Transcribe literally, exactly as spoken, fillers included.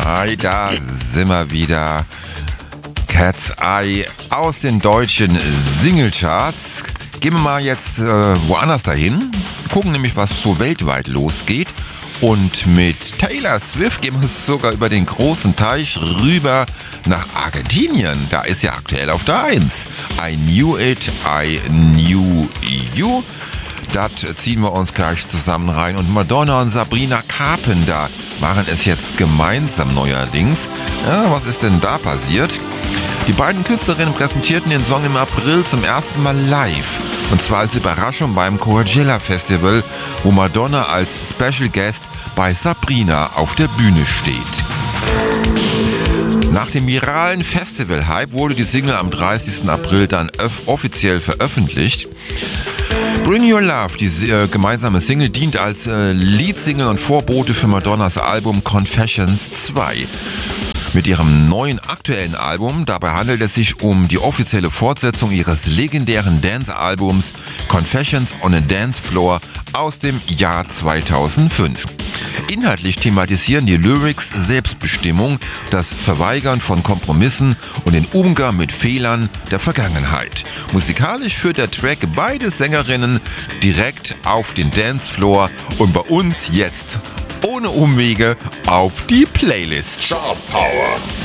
Hi, da sind wir wieder. Cat's Eye aus den deutschen Singlecharts. Gehen wir mal jetzt äh, woanders dahin. Gucken nämlich, was so weltweit losgeht. Und mit Taylor Swift gehen wir sogar über den großen Teich rüber nach Argentinien. Da ist ja aktuell auf der eins. I knew it, I knew you. Das ziehen wir uns gleich zusammen rein. Und Madonna und Sabrina Carpenter machen es jetzt gemeinsam neuerdings. Ja, was ist denn da passiert? Die beiden Künstlerinnen präsentierten den Song im April zum ersten Mal live. Und zwar als Überraschung beim Coachella Festival, wo Madonna als Special Guest bei Sabrina auf der Bühne steht. Nach dem viralen Festival-Hype wurde die Single am dreißigsten April dann öff- offiziell veröffentlicht. Bring Your Love, die äh, gemeinsame Single, dient als äh, Leadsingle und Vorbote für Madonnas Album Confessions zwei. Mit ihrem neuen aktuellen Album, dabei handelt es sich um die offizielle Fortsetzung ihres legendären Dance-Albums Confessions on a Dance Floor aus dem Jahr zweitausendfünf. Inhaltlich thematisieren die Lyrics Selbstbestimmung, das Verweigern von Kompromissen und den Umgang mit Fehlern der Vergangenheit. Musikalisch führt der Track beide Sängerinnen direkt auf den Dancefloor und bei uns jetzt ohne Umwege auf die Playlist. Star Power.